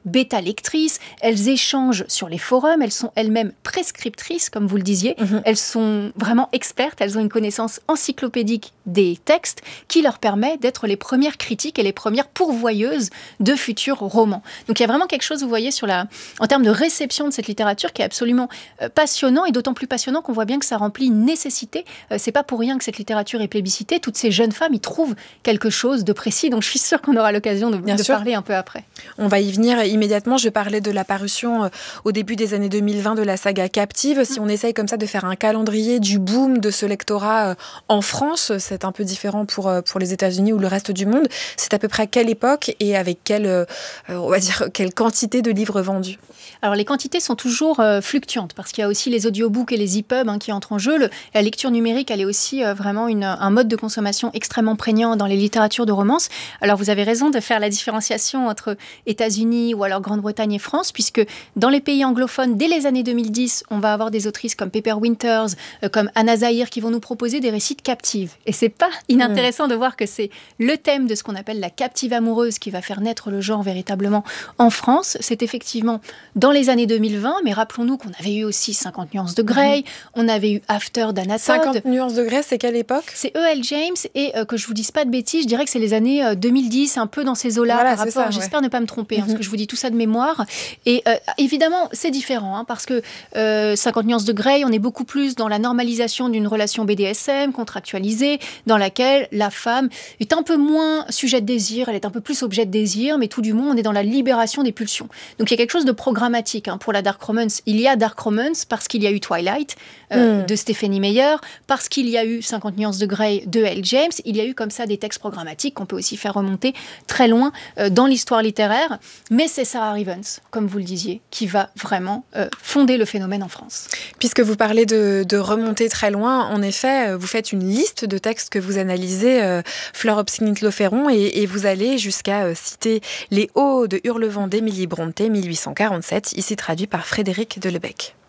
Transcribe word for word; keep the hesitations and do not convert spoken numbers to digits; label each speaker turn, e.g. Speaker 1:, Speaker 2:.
Speaker 1: bêta-lectrices, elles échangent sur les forums, elles sont elles-mêmes prescriptrices, comme vous le disiez, mmh. elles sont vraiment expertes, elles ont une connaissance encyclopédique des textes qui leur permet d'être les premières critiques et les premières pourvoyeuses de futurs romans. Donc il y a vraiment quelque chose, vous voyez, sur la, en termes de réception de cette littérature qui est absolument euh, passionnant, et d'autant plus passionnant qu'on voit bien que ça remplit une nécessité. Euh, c'est pas pour rien que cette littérature est plébiscitée. Toutes ces jeunes femmes y trouvent quelque chose de précis, donc je suis sûre qu'on aura l'occasion de, de parler un peu après.
Speaker 2: On va y venir immédiatement. Je parlais de la parution euh, au début des années deux mille vingt de la saga Captive. Si on essaye comme ça de faire un calendrier du boom de ce lectorat euh, en France, c'est un peu différent pour, euh, pour les États-Unis ou le reste du monde. C'est à peu près à quelle époque et avec quelle, euh, on va dire, quelle quantité de livres vendus?
Speaker 1: Alors les quantités sont toujours euh, fluctuantes parce qu'il y a aussi les audiobooks et les e-pubs hein, qui entrent en jeu. Le, la lecture numérique, elle est aussi euh, vraiment une, un mode de consommation extrêmement prégnant dans les littératures de romance. Alors vous avez raison de faire la différenciation entre États-Unis ou alors Grande-Bretagne et France, puisque dans les pays anglophones, dès les années deux mille dix, on va avoir des autrices comme Pepper Winters, euh, comme Anna Zahir qui vont nous proposer des récits de captives. Et c'est pas inintéressant mmh. de voir que c'est le thème de ce qu'on appelle la captive amoureuse qui va faire naître le genre véritablement en France. C'est effectivement dans les années deux mille vingt, mais rappelons-nous qu'on avait eu aussi cinquante nuances de Grey, mmh. on avait eu After d'Anna Todd.
Speaker 2: cinquante nuances de Grey, c'est quelle époque?
Speaker 1: C'est E L James, et euh, que je vous dise pas de bêtises, je dirais que c'est les années euh, deux mille dix, un peu dans ces eaux-là, voilà, par rapport, ça, ouais. j'espère ne pas me tromper, hein, mmh. parce que je vous dis tout ça de mémoire. Et euh, évidemment, c'est différent, hein, parce que euh, cinquante nuances de Grey, on est beaucoup plus dans la normalisation d'une relation B D S M, contractualisée, dans laquelle la femme est un peu moins sujet de désir, elle est un peu plus objet de désir, mais tout du moins, on est dans la libération des pulsions. Donc il y a quelque chose de programmatique hein, pour la dark romance. Il y a dark romance parce qu'il y a eu Twilight euh, mm. de Stephenie Meyer, parce qu'il y a eu cinquante nuances de Grey de L. James. Il y a eu comme ça des textes programmatiques qu'on peut aussi faire remonter très loin euh, dans l'histoire littéraire. Mais c'est Sarah Rivens, comme vous le disiez, qui va vraiment euh, fonder le phénomène en France.
Speaker 2: Puisque vous parlez de, de remonter très loin, en effet, vous faites une liste de textes que vous analysez, euh, Fleur Hopkins-Loferron, et, et vous allez jusqu'à euh, citer Les Hauts de Hurlevent d'Émilie Brontë, mille huit cent quarante-sept, ici traduit par Frédéric Delebec.